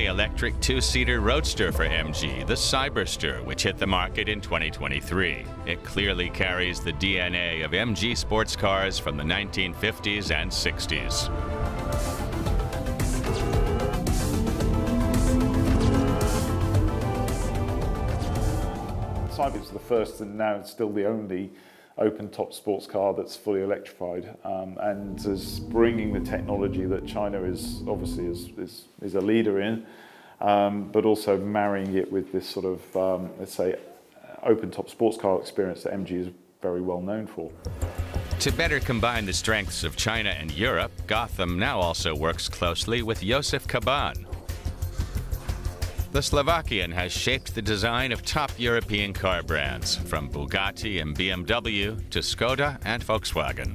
semi-electric two-seater roadster for MG, the Cyberster, which hit the market in 2023. It clearly carries the DNA of MG sports cars from the 1950s and 60s. Cyber's the first and now it's still the only open-top sports car that's fully electrified, and is bringing the technology that China is obviously is a leader in, but also marrying it with this sort of let's say open-top sports car experience that MG is very well known for. To better combine the strengths of China and Europe, Gotham now also works closely with Josef Kaban. The Slovakian has shaped the design of top European car brands, from Bugatti and BMW to Skoda and Volkswagen.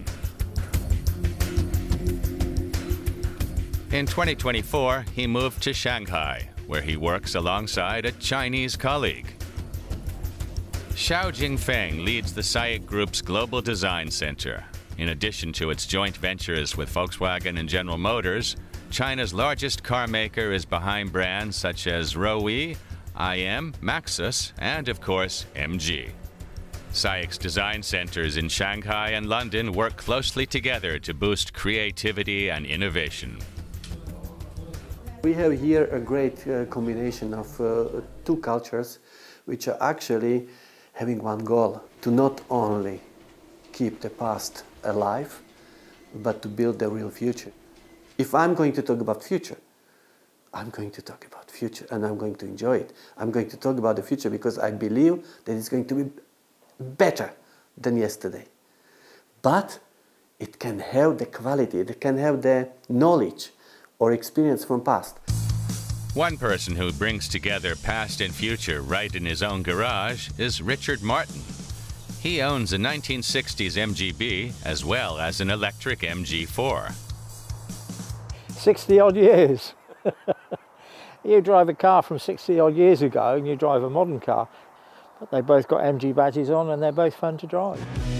In 2024, he moved to Shanghai, where he works alongside a Chinese colleague. Xiao Jingfeng leads the SAIC Group's Global Design Center. In addition to its joint ventures with Volkswagen and General Motors, China's largest car maker is behind brands such as Roewe, IM, Maxus, and of course, MG. SAIC's design centers in Shanghai and London work closely together to boost creativity and innovation. We have here a great combination of two cultures which are actually having one goal: to not only keep the past alive, but to build the real future. If I'm going to talk about future, I'm going to talk about future and I'm going to enjoy it. I'm going to talk about the future because I believe that it's going to be better than yesterday. But it can have the quality, it can have the knowledge or experience from past. One person who brings together past and future right in his own garage is Richard Martin. He owns a 1960s MGB as well as an electric MG4. 60-odd years. You drive a car from 60-odd years ago and you drive a modern car, but they both got MG badges on and they're both fun to drive.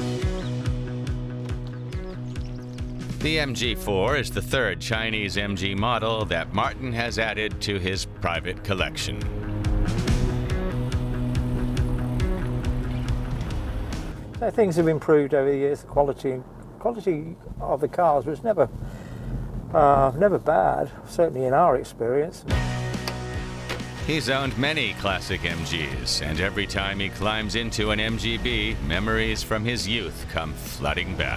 The MG4 is the third Chinese MG model that Martin has added to his private collection. So things have improved over the years. The quality of the cars was never bad, certainly in our experience. He's owned many classic MGs, and every time he climbs into an MGB, memories from his youth come flooding back.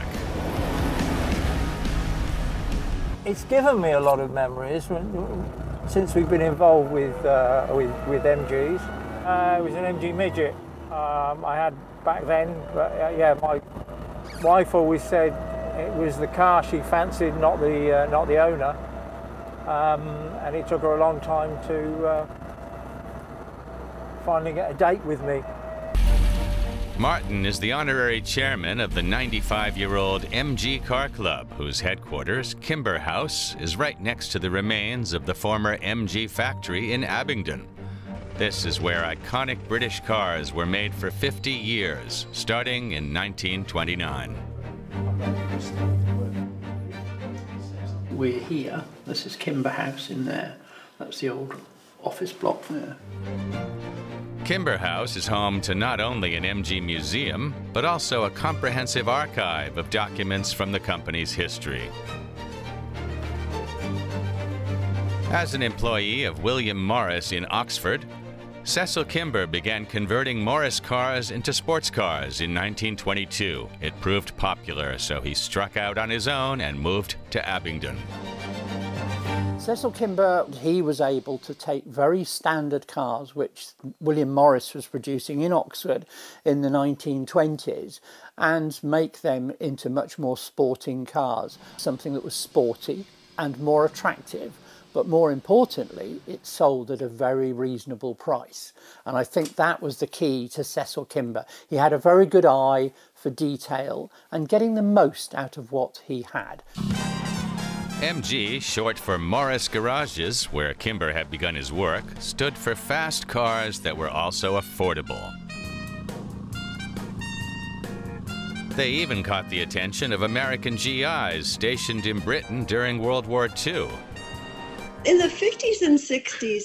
It's given me a lot of memories since we've been involved with MGs. It was an MG midget I had back then, but yeah, my wife always said it was the car she fancied, not the owner, and it took her a long time to finally get a date with me. Martin is the honorary chairman of the 95-year-old MG Car Club, whose headquarters, Kimber House, is right next to the remains of the former MG factory in Abingdon. This is where iconic British cars were made for 50 years, starting in 1929. We're here. This is Kimber House in there. That's the old office block there. Kimber House is home to not only an MG museum, but also a comprehensive archive of documents from the company's history. As an employee of William Morris in Oxford, Cecil Kimber began converting Morris cars into sports cars in 1922. It proved popular, so he struck out on his own and moved to Abingdon. Cecil Kimber, he was able to take very standard cars, which William Morris was producing in Oxford in the 1920s, and make them into much more sporting cars. Something that was sporty and more attractive, but more importantly, it sold at a very reasonable price. And I think that was the key to Cecil Kimber. He had a very good eye for detail and getting the most out of what he had. MG, short for Morris Garages, where Kimber had begun his work, stood for fast cars that were also affordable. They even caught the attention of American GIs stationed in Britain during World War II. In the 50s and 60s,